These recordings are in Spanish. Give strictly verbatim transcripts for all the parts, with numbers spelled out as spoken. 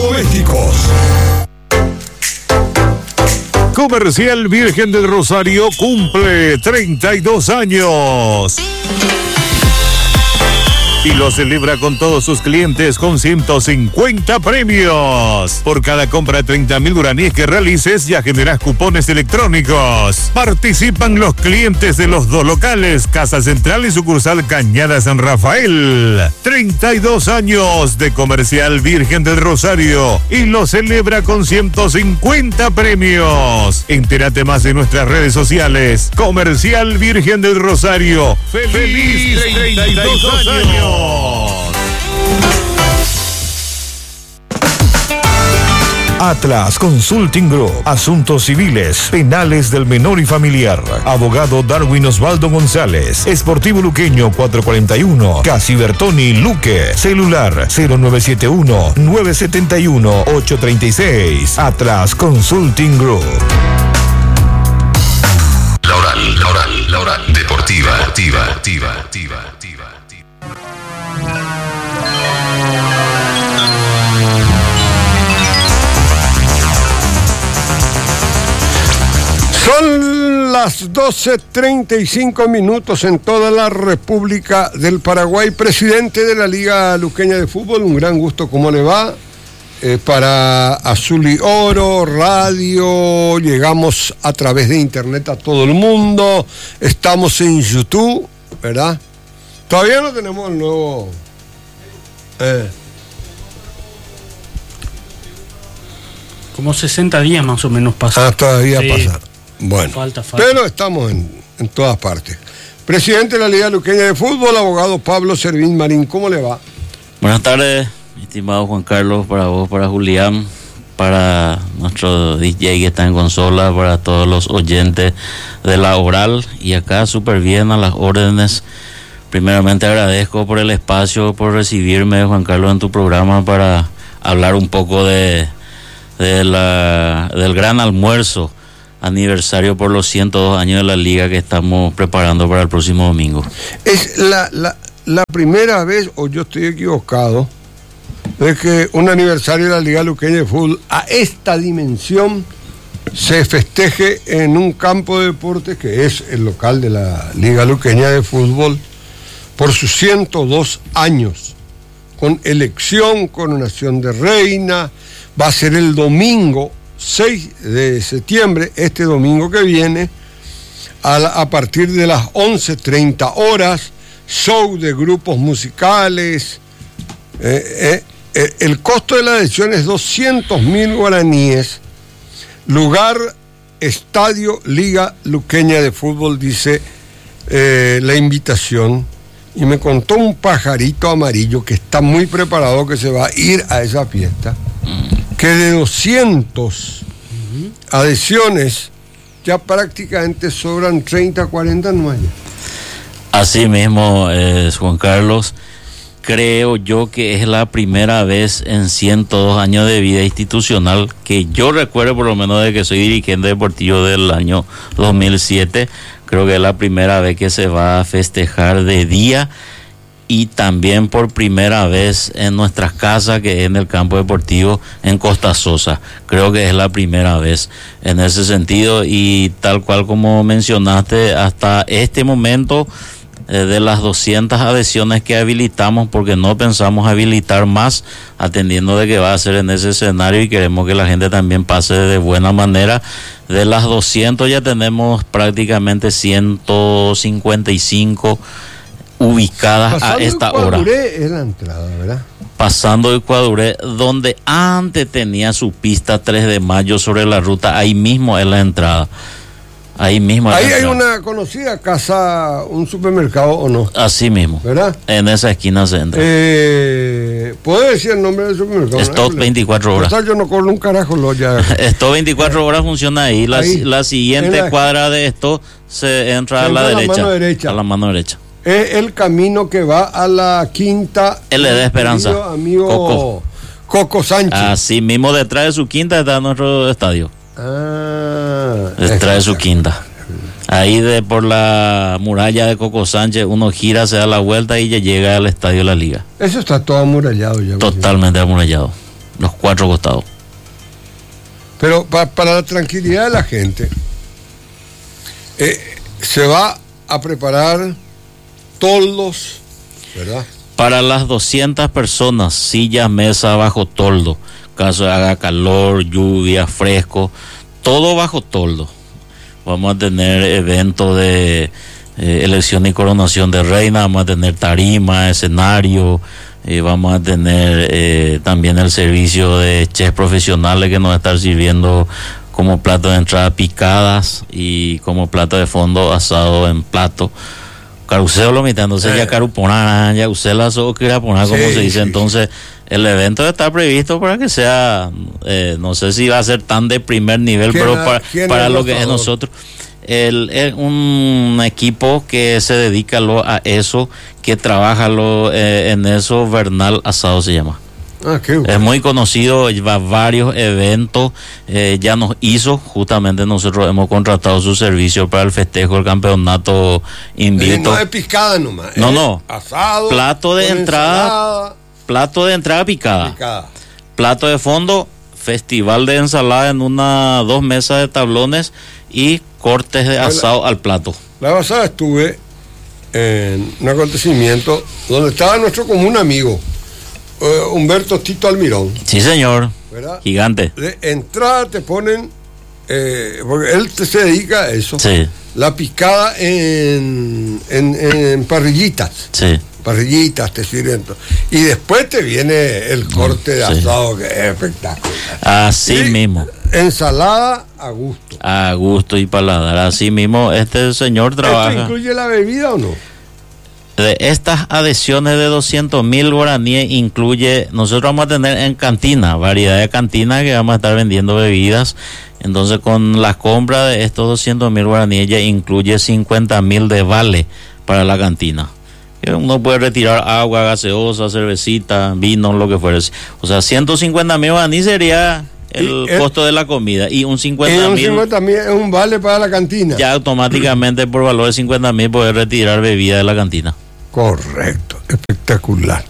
Domésticos. Comercial Virgen del Rosario cumple treinta y dos años. Y lo celebra con todos sus clientes con ciento cincuenta premios. Por cada compra de treinta mil guaraníes que realices, ya generas cupones electrónicos. Participan los clientes de los dos locales, Casa Central y sucursal Cañada San Rafael. treinta y dos años de Comercial Virgen del Rosario y lo celebra con ciento cincuenta premios. Entérate más en nuestras redes sociales. Comercial Virgen del Rosario. ¡Feliz, Feliz treinta y dos años! Atlas Consulting Group, asuntos civiles, penales del menor y familiar. Abogado Darwin Osvaldo González, Esportivo Luqueño cuatrocientos cuarenta y uno, Casi Bertoni Luque, celular cero nueve siete uno, nueve siete uno, ocho tres seis. Atlas Consulting Group. La oral, la oral, la oral deportiva, deportiva, deportiva, deportiva, deportiva. Son las doce treinta y cinco minutos en toda la República del Paraguay. Presidente de la Liga Luqueña de Fútbol, un gran gusto, ¿cómo le va? Eh, para Azul y Oro, radio, llegamos a través de internet a todo el mundo, estamos en YouTube, ¿verdad? Todavía no tenemos el nuevo... Eh. Como sesenta días más o menos pasa. Ah, todavía sí. pasa. Bueno, falta, falta. Pero estamos en, en todas partes. Presidente de la Liga Luqueña de Fútbol, abogado Pablo Servín Marín, ¿cómo le va? Buenas tardes, estimado Juan Carlos, para vos, para Julián, para nuestro D J que está en consola, para todos los oyentes de la oral, y acá súper bien a las órdenes. Primeramente agradezco por el espacio, por recibirme, Juan Carlos, en tu programa para hablar un poco de, de la, del gran almuerzo aniversario por los ciento dos años de la liga que estamos preparando para el próximo domingo. Es la, la, la primera vez, o yo estoy equivocado, de que un aniversario de la Liga Luqueña de Fútbol a esta dimensión se festeje en un campo de deporte que es el local de la Liga Luqueña de Fútbol por sus ciento dos años, con elección, coronación de reina. Va a ser el domingo seis de septiembre, este domingo que viene, a, la, a partir de las once treinta horas, show de grupos musicales. Eh, eh, el costo de la adhesión es doscientos mil guaraníes. Lugar, Estadio Liga Luqueña de Fútbol, dice eh, la invitación. Y me contó un pajarito amarillo que está muy preparado, que se va a ir a esa fiesta, que de doscientas uh-huh. adhesiones ya prácticamente sobran treinta, cuarenta nueve. Así mismo es, Juan Carlos. Creo yo que es la primera vez en ciento dos años de vida institucional que yo recuerdo, por lo menos de que soy dirigente deportivo del año dos mil siete, creo que es la primera vez que se va a festejar de día, y también por primera vez en nuestras casas, que es en el campo deportivo en Costa Sosa. Creo que es la primera vez en ese sentido, y tal cual como mencionaste, hasta este momento, eh, de las doscientas adhesiones que habilitamos, porque no pensamos habilitar más, atendiendo de que va a ser en ese escenario y queremos que la gente también pase de buena manera. De las doscientas ya tenemos prácticamente ciento cincuenta y cinco ubicadas. Pasando a esta hora. Es la entrada, ¿verdad? Pasando el Cuaduré, donde antes tenía su pista tres de mayo sobre la ruta, ahí mismo es la entrada. Ahí mismo. Ahí hay una conocida casa, un supermercado, ¿o no? Así mismo. ¿Verdad? En esa esquina se entra. Eh, ¿Puedo decir el nombre del supermercado? Stop veinticuatro horas. Total, yo no cobro un carajo, lo ya. Stop veinticuatro horas funciona ahí. La, ahí, la siguiente la... cuadra de esto se entra se a la, derecha, la mano derecha. A la mano derecha. Es el camino que va a la quinta. L de Esperanza. Amigo Coco. Coco Sánchez. Así mismo, detrás de su quinta está nuestro estadio. Ah, detrás de su quinta. Ahí de por la muralla de Coco Sánchez uno gira, se da la vuelta y ya llega al estadio de la Liga. Eso está todo amurallado ya. Totalmente amurallado. los cuatro costados. Pero pa, para la tranquilidad de la gente, eh, se va a preparar toldos, ¿verdad? Para las doscientas personas, sillas, mesa bajo toldo. Caso de haga calor, lluvia, fresco, todo bajo toldo. Vamos a tener eventos de eh, elección y coronación de reina, vamos a tener tarima, escenario, eh, vamos a tener eh, también el servicio de chefs profesionales que nos va a estar sirviendo como plato de entrada picadas y como plato de fondo asado en plato. Caruseo lo mitad, entonces eh. ya caruponara, ya usted la so que poner como sí, se dice, sí, entonces el evento está previsto para que sea, eh, no sé si va a ser tan de primer nivel, pero para, para lo que es nosotros, el, el, un equipo que se dedica lo, a eso, que trabaja lo, eh, en eso, Bernal Asado se llama. Ah, qué bueno. Es muy conocido, va a varios eventos, eh, ya nos hizo, justamente nosotros hemos contratado su servicio para el festejo del campeonato invicto. No es picada nomás. No, no. Asado. Plato de entrada, ensalada. Plato de entrada picada. picada. Plato de fondo, festival de ensalada en una, dos mesas de tablones y cortes de asado la, al plato. La pasada estuve en un acontecimiento donde estaba nuestro común amigo. Uh, Humberto Tito Almirón. Sí, señor. ¿Verdad? Gigante. De entrada te ponen, eh, porque él te, se dedica a eso. Sí. La picada en, en, en parrillitas. Sí. Parrillitas te sirven. Y después te viene el corte de sí. asado, que es espectacular. Así y mismo. Ensalada a gusto. A gusto y paladar. Así mismo, este señor trabaja. ¿Esto incluye la bebida o no? De estas adhesiones de doscientos mil guaraníes incluye, nosotros vamos a tener en cantina, variedad de cantinas que vamos a estar vendiendo bebidas, entonces con las compras de estos doscientos mil guaraníes ya incluye cincuenta mil de vale para la cantina. Uno puede retirar agua, gaseosa, cervecita, vino, lo que fuera. O sea, ciento cincuenta mil guaraníes sería el y costo el, de la comida y un cincuenta mil es un vale para la cantina. Ya automáticamente por valor de cincuenta mil poder retirar bebida de la cantina. Correcto, espectacular.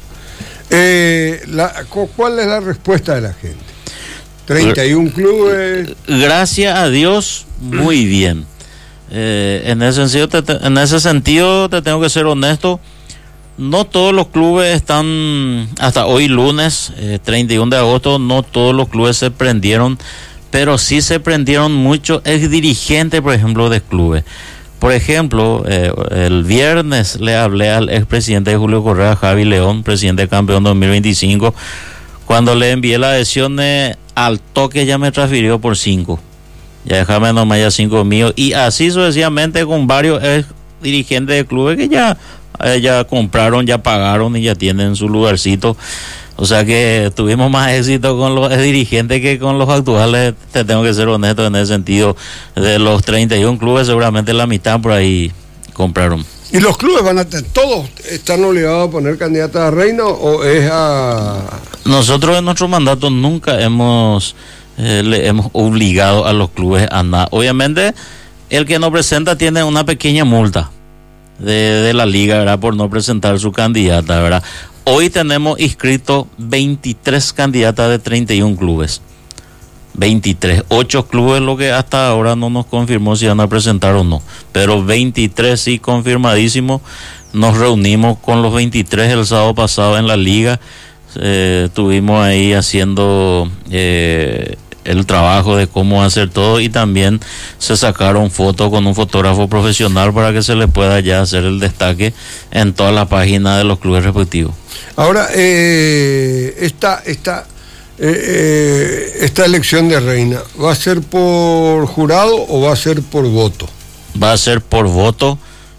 Eh, la, ¿Cuál es la respuesta de la gente? treinta y uno clubes. Gracias a Dios, muy bien. Eh, en ese sentido, te, en ese sentido te tengo que ser honesto. No todos los clubes están, hasta hoy lunes, eh, treinta y uno de agosto, no todos los clubes se prendieron, pero sí se prendieron muchos ex dirigentes, por ejemplo, de clubes. Por ejemplo, eh, el viernes le hablé al expresidente de Julio Correa, Javi León, presidente campeón dos mil veinticinco, cuando le envié la adhesión eh, al toque ya me transfirió por cinco. Ya déjame nomás ya cinco míos, y así sucesivamente con varios ex dirigentes de clubes que ya ya compraron, ya pagaron y ya tienen su lugarcito. O sea que tuvimos más éxito con los dirigentes que con los actuales. Te tengo que ser honesto en ese sentido. De los treinta y uno clubes, seguramente la mitad por ahí compraron. ¿Y los clubes van a tener, todos están obligados a poner candidata a reina o es a...? Nosotros en nuestro mandato nunca hemos eh, le hemos obligado a los clubes a nada. Obviamente el que no presenta tiene una pequeña multa De, de la liga, ¿verdad? Por no presentar su candidata, ¿verdad? Hoy tenemos inscritos veintitrés candidatas de treinta y uno clubes. veintitrés, ocho clubes lo que hasta ahora no nos confirmó si van a presentar o no, pero veintitrés sí confirmadísimo. Nos reunimos con los veintitrés el sábado pasado en la liga, eh, estuvimos ahí haciendo eh, el trabajo de cómo hacer todo y también se sacaron fotos con un fotógrafo profesional para que se le pueda ya hacer el destaque en toda la página de los clubes respectivos. Ahora, eh, esta, esta, eh, eh, esta elección de reina, ¿va a ser por jurado o va a ser por voto? Va a ser por voto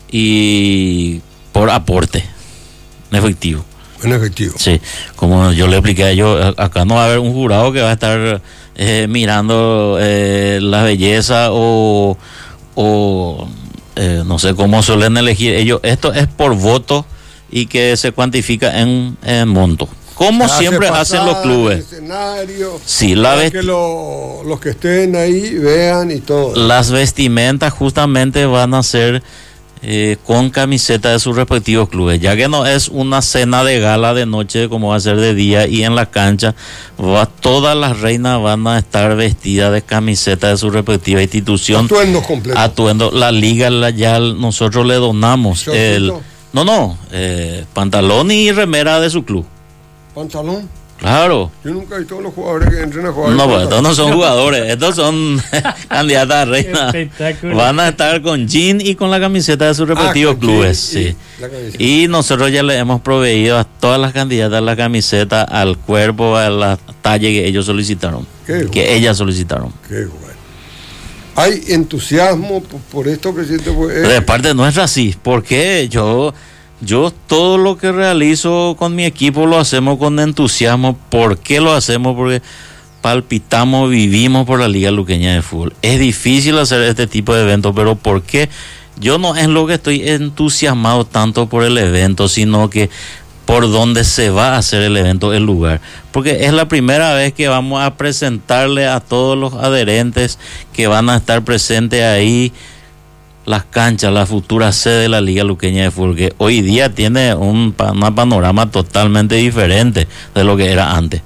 y por aporte en efectivo. En efectivo. Sí, como yo le expliqué a ellos, acá no va a haber un jurado que va a estar eh, mirando eh, la belleza o, o eh, no sé cómo suelen elegir ellos. Esto es por voto y que se cuantifica en, en monto. Como Hace siempre hacen los clubes. Sí, la para que lo, los que estén ahí vean y todo. Las vestimentas justamente van a ser eh, con camiseta de sus respectivos clubes, ya que no es una cena de gala de noche como va a ser de día, y en la cancha va, todas las reinas van a estar vestidas de camiseta de su respectiva institución. Atuendos completos. Atuendo, la liga la, ya nosotros le donamos el, no, no, eh, pantalón y remera de su club. ¿Pantalón? Claro. Yo nunca he visto a los jugadores que entren a jugar. No, pues estos no son jugadores, estos son candidatas a reina. Van a estar con jean y con la camiseta de sus respectivos ah, clubes. Sí. Y, y nosotros ya le hemos proveído a todas las candidatas la camiseta al cuerpo, a la talla que ellos solicitaron. Qué que bueno. ellas solicitaron. Qué bueno. ¿Hay entusiasmo por, por esto, presidente? Pues, eh. De parte nuestra sí, porque yo... Yo todo lo que realizo con mi equipo lo hacemos con entusiasmo. ¿Por qué lo hacemos? Porque palpitamos, vivimos por la Liga Luqueña de Fútbol. Es difícil hacer este tipo de eventos, pero ¿por qué? Yo no es lo que estoy entusiasmado tanto por el evento, sino que por donde se va a hacer el evento, el lugar. Porque es la primera vez que vamos a presentarle a todos los adherentes que van a estar presentes ahí las canchas, la futura sede de la Liga Luqueña de Fútbol, que hoy día tiene un, un panorama totalmente diferente de lo que era antes.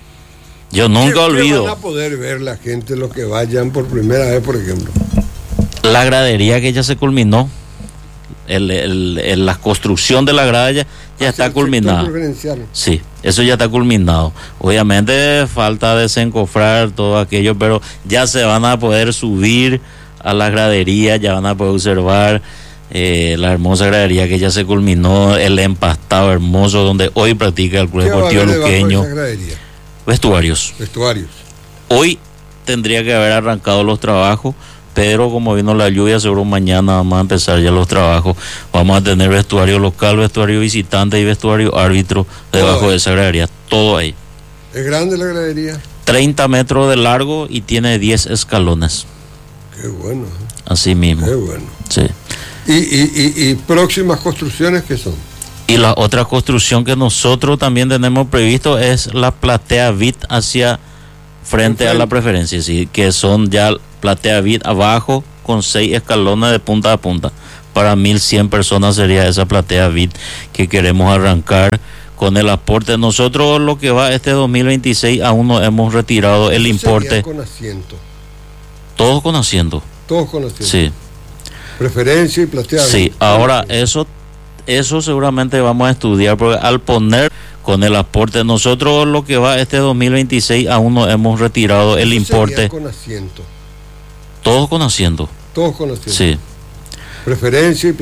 Yo nunca ¿Qué, olvido. ¿Qué van a poder ver la gente, los que vayan por primera vez, por ejemplo? La gradería que ya se culminó, el, el, el, la construcción de la grada ya, ya está culminada. Sí, eso ya está culminado. Obviamente falta desencofrar todo aquello, pero ya se van a poder subir a las graderías, ya van a poder observar eh, la hermosa gradería que ya se culminó, el empastado hermoso donde hoy practica el Club Deportivo Luqueño. Vestuarios. Vestuarios. Hoy tendría que haber arrancado los trabajos, pero como vino la lluvia, seguro mañana vamos a empezar ya los trabajos. Vamos a tener vestuario local, vestuario visitante y vestuario árbitro debajo de esa gradería. Todo ahí. ¿Es grande la gradería? treinta metros de largo y tiene diez escalones. Qué bueno. Así mismo. Qué bueno. Sí. ¿Y, y, y, y próximas construcciones qué son? Y la otra construcción que nosotros también tenemos previsto es la platea V I T hacia frente okay. a la preferencia, sí, que son ya platea V I T abajo con seis escalones de punta a punta. Para mil cien personas sería esa platea V I T que queremos arrancar con el aporte. Nosotros lo que va este dos mil veintiséis aún no hemos retirado el importe. Con asiento. Todos con asiento. Todos con asiento. Sí. Preferencia y platea. Sí, ahora eso, eso seguramente vamos a estudiar, porque al poner con el aporte, nosotros lo que va este dos mil veintiséis aún no hemos retirado el importe. Con asiento. Todos con asiento. Todos con asiento. Sí. Preferencia y